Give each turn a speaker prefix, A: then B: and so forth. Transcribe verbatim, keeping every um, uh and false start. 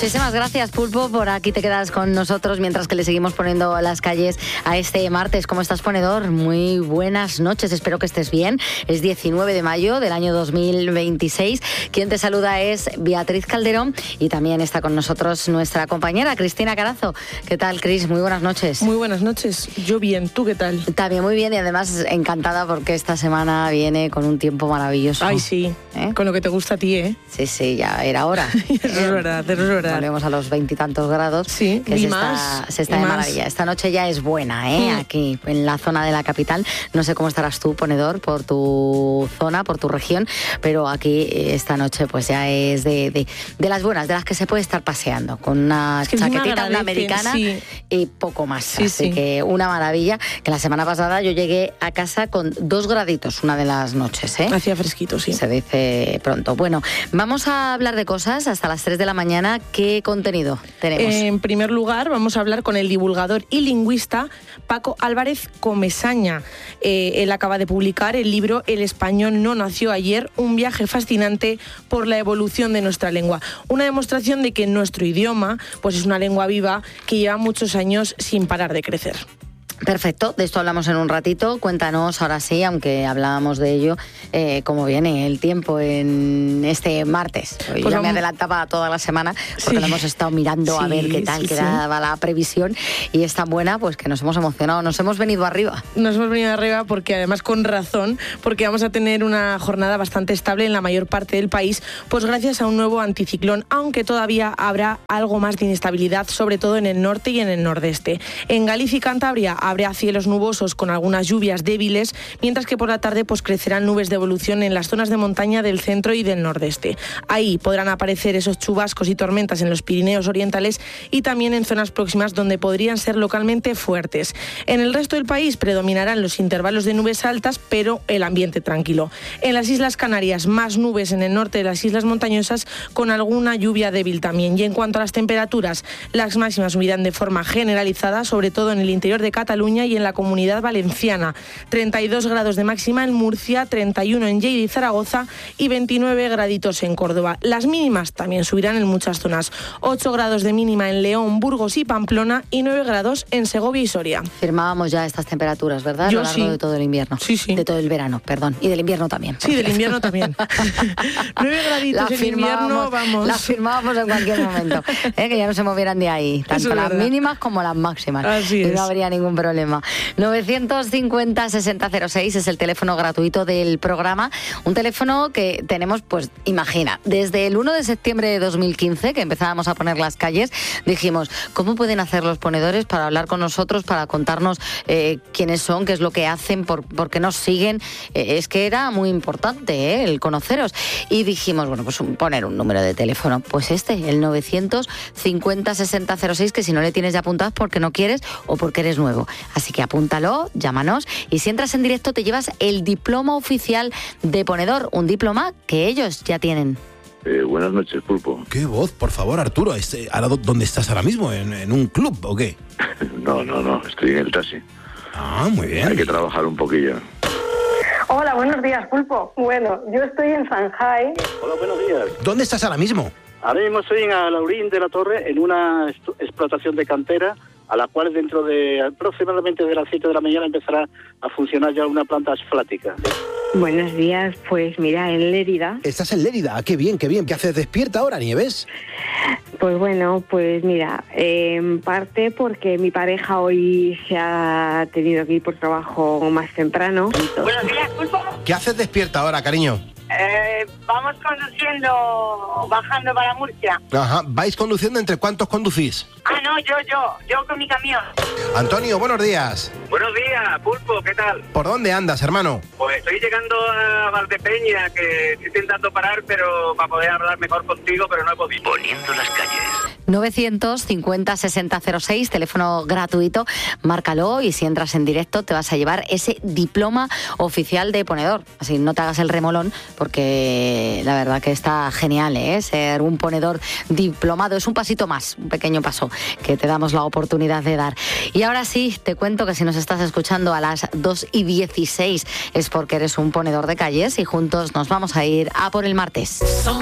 A: Muchísimas gracias, Pulpo, por aquí te quedas con nosotros mientras que le seguimos poniendo las calles a este martes. ¿Cómo estás, ponedor? Muy buenas noches, espero que estés bien. Es diecinueve de mayo del año dos mil veintiséis. Quien te saluda es Beatriz Calderón y también está con nosotros nuestra compañera Cristina Carazo. ¿Qué tal, Cris? Muy buenas noches.
B: Muy buenas noches. Yo bien, ¿tú qué tal?
A: También muy bien y además encantada porque esta semana viene con un tiempo maravilloso.
B: Ay, sí, ¿eh? Con lo que te gusta a ti, ¿eh?
A: Sí, sí, ya era hora.
B: Eso es verdad, eso es verdad.
A: Volvemos a los veintitantos grados.
B: Sí,
A: que
B: y
A: se
B: más,
A: está, se está
B: y
A: de
B: más.
A: maravilla. Esta noche ya es buena, ¿eh? Mm. Aquí en la zona de la capital. No sé cómo estarás tú, ponedor, por tu zona, por tu región, pero aquí esta noche pues ya es de, de, de las buenas, de las que se puede estar paseando, con una
B: es que
A: chaquetita, una americana
B: sí.
A: y poco más.
B: Sí,
A: Así
B: sí.
A: que una maravilla, que la semana pasada yo llegué a casa con dos graditos una de las noches, ¿eh?
B: Hacía fresquito, sí.
A: Se dice pronto. Bueno, vamos a hablar de cosas hasta las tres de la mañana. ¿Qué contenido tenemos?
B: En primer lugar, vamos a hablar con el divulgador y lingüista Paco Álvarez Comesaña. Eh, él acaba de publicar el libro El español no nació ayer, un viaje fascinante por la evolución de nuestra lengua. Una demostración de que nuestro idioma pues es una lengua viva que lleva muchos años sin parar de crecer.
A: Perfecto, de esto hablamos en un ratito. Cuéntanos ahora sí, aunque hablábamos de ello, eh, cómo viene el tiempo en este martes. Hoy
B: pues
A: ya
B: vamos...
A: me adelantaba toda la semana porque
B: sí.
A: lo hemos estado mirando
B: sí,
A: a ver qué tal
B: sí,
A: quedaba
B: sí.
A: la previsión y es tan buena pues que nos hemos emocionado, nos hemos venido arriba.
B: Nos hemos venido arriba porque además con razón, porque vamos a tener una jornada bastante estable en la mayor parte del país, pues gracias a un nuevo anticiclón, aunque todavía habrá algo más de inestabilidad, sobre todo en el norte y en el nordeste. En Galicia y Cantabria habrá cielos nubosos con algunas lluvias débiles, mientras que por la tarde pues crecerán nubes de evolución en las zonas de montaña del centro y del nordeste. Ahí podrán aparecer esos chubascos y tormentas en los Pirineos orientales y también en zonas próximas donde podrían ser localmente fuertes. En el resto del país predominarán los intervalos de nubes altas, pero el ambiente tranquilo. En las Islas Canarias, más nubes en el norte de las islas montañosas con alguna lluvia débil también. Y en cuanto a las temperaturas, las máximas subirán de forma generalizada, sobre todo en el interior de Cataluña y en la Comunidad Valenciana. treinta y dos grados de máxima en Murcia, treinta y uno en Lleida y Zaragoza y veintinueve graditos en Córdoba. Las mínimas también subirán en muchas zonas. ocho grados de mínima en León, Burgos y Pamplona y nueve grados en Segovia y Soria.
A: Firmábamos ya estas temperaturas, ¿verdad?
B: Yo
A: a lo largo
B: sí.
A: de todo el invierno.
B: Sí, sí.
A: De todo el verano, perdón. Y del invierno también.
B: Sí, del invierno también. nueve graditos en invierno, vamos.
A: Las firmábamos en cualquier momento. ¿eh? Que ya no se movieran de ahí. Tanto
B: Eso
A: las
B: verdad.
A: mínimas como las máximas.
B: Así
A: y
B: es.
A: no habría ningún problema. novecientos cincuenta, sesenta cero seis es el teléfono gratuito del programa. Un teléfono que tenemos, pues, imagina, desde el uno de septiembre de dos mil quince, que empezábamos a poner las calles, dijimos, ¿cómo pueden hacer los ponedores para hablar con nosotros, para contarnos eh, quiénes son, qué es lo que hacen, por, por qué nos siguen? Eh, es que era muy importante eh, el conoceros. Y dijimos, bueno, pues un, poner un número de teléfono. Pues este, el novecientos cincuenta, sesenta cero seis, que si no le tienes ya apuntado es porque no quieres o porque eres nuevo. Así que apúntalo, llámanos y si entras en directo te llevas el diploma oficial de ponedor, un diploma que ellos ya tienen.
C: Eh, buenas noches, Pulpo.
D: ¿Qué voz? Por favor, Arturo. Este, ¿ahora dónde estás ahora mismo? ¿En, en un club o qué?
C: No, no, no, estoy en el taxi.
D: Ah, muy bien.
C: Hay que trabajar un poquillo.
E: Hola, buenos días, Pulpo. Bueno, yo estoy en Shanghai.
F: Hola, buenos días.
D: ¿Dónde estás ahora mismo?
F: Ahora mismo estoy en Alaurín de la Torre, en una est- explotación de cantera, a la cual dentro de aproximadamente de las siete de la mañana empezará a funcionar ya una planta asfáltica.
E: Buenos días, pues mira, en Lérida.
D: Estás en Lérida. Ah, qué bien, qué bien. ¿Qué haces despierta ahora, Nieves?
E: Pues bueno, pues mira, eh, en parte porque mi pareja hoy se ha tenido que ir por trabajo más temprano.
G: Buenos días, Pulpo.
D: ¿Qué haces despierta ahora, cariño?
G: Eh, vamos conduciendo, bajando para Murcia.
D: Ajá. ¿Vais conduciendo? ¿Entre cuántos conducís?
G: Ah, no, yo, yo, yo con mi camión.
D: Antonio, buenos días.
H: Buenos días, Pulpo, ¿qué tal?
D: ¿Por dónde andas, hermano?
H: Pues estoy llegando a Valdepeña, que estoy intentando parar, pero para poder hablar mejor contigo, pero no he podido. Poniendo las calles.
A: novecientos cincuenta, sesenta cero seis, teléfono gratuito, márcalo y si entras en directo te vas a llevar ese diploma oficial de ponedor. Así no te hagas el remolón porque la verdad que está genial, ¿eh? Ser un ponedor diplomado es un pasito más, un pequeño paso que te damos la oportunidad de dar. Y ahora sí, te cuento que si nos estás escuchando a las dos y dieciséis es porque eres un ponedor de calles y juntos nos vamos a ir a por el martes.